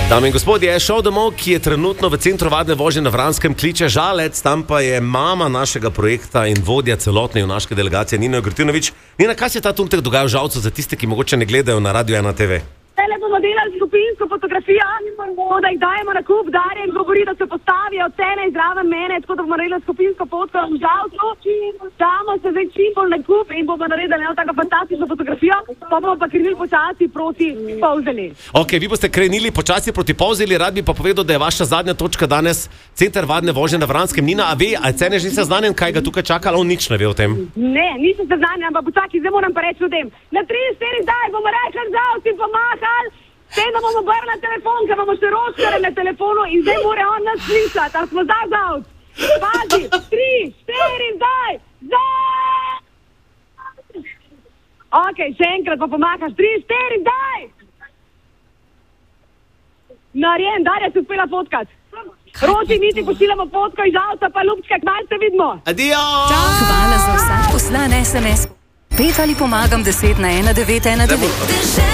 Dame in gospodje, šel domov, ki je trenutno v centru vadne vožnje na Vranskem, kliče Žalec, tam pa je mama našega projekta in vodja celotne junaške delegacije Nina Grtinović. Nina, kaj se ta trenutek dogaja v Žalcu za tiste, ki mogoče ne gledajo na Radio 1 TV? Tele bomo delali skupinsko fotografijo, da jih dajemo na kup, Darjen govori, da se postavijo cene izraven mene, tako da bomo naredili skupinsko fotko v Žalcu. Damo se zdaj čim bolj na kup in bomo naredili eno tako fantastično fotografijo, pa bomo pa krenili počasi proti Polzeli. Ok, vi boste krenili počasi proti Polzeli, rad bi pa povedal, da je vaša zadnja točka danes center vadne vožnje na Vranskem. Nina, a ve, a Cene že ni seznanjen, kaj ga tukaj čaka, on nič ne ve o tem? Ne, nisem seznanjen, ampak počakaj, zdaj moram pa reči ljudem. Na 3-4 zdaj bomo rekli Žalci pomahali, tem da bomo brali na telefon, ker bomo še roškali na telefonu in zdaj mora on nas slišati, ali smo zdaj Žalc. Pazi, 3-4 zdaj! Ok, še enkrat pa pomakaš, 3-4 zdaj! Narjen, Darja se uspela fotkat. Roči, mi ti pošiljamo fotko iz Žalca, pa Ljubčka, kmalu se vidimo. Adijo! Hvala za vsak poslan SMS. 5 ali pomagam 10 na 1919.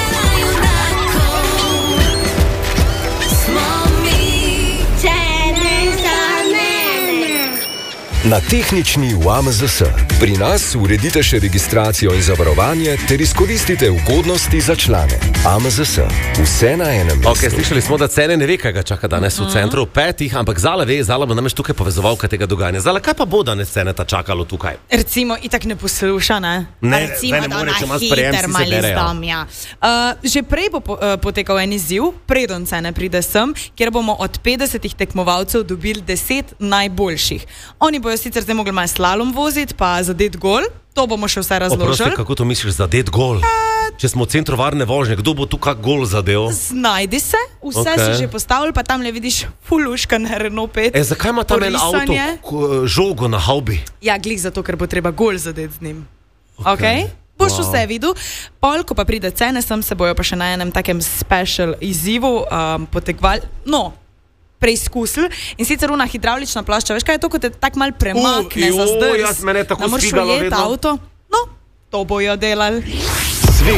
Na tehnični v AMZS. Pri nas uredite še registracijo in zavarovanje ter izkoristite ugodnosti za člane. AMZS. Vse na enem mestu. Ok, slišali smo, da Cene ne ve, kaj ga čaka danes v centru 5, ampak Zala ve, Zala bo namreč tukaj povezovalka tega dogajanja. Zala, kaj pa bo danes Ceneta čakalo tukaj? Recimo, itak ne posluša, ne? Recimo, da na hiter mali zdom, ja. Že prej bo potekal en izziv, predon Cene pride sem, kjer bomo od 50 tekmovalcev dobili 10 najboljših. Oni bojo sicer zdaj mogli malo slalom voziti, pa zadet gol. To bomo še vse razložili. Oprosti, kako to misliš, zadet gol? Če smo v centru varne vožnje, kdo bo tu kak gol zadel? Znajdi se, vse si že postavili, pa tam le vidiš fuluška na Renault 5. Zakaj ima tam en avto žogo na haubi? Ja, glih zato, ker bo treba gol zadet z njim. Ok? Boš vse videl. Pol, ko pa pride Cene, sem se bojo pa še na enem takem special izzivu potekvali. No, preizkusili in sicer una hidravlična plošča, veš kaj je to, ko te tak mal premakne za zdrs, jaz mene tako da moraš ujeti avto. No, to bojo delali.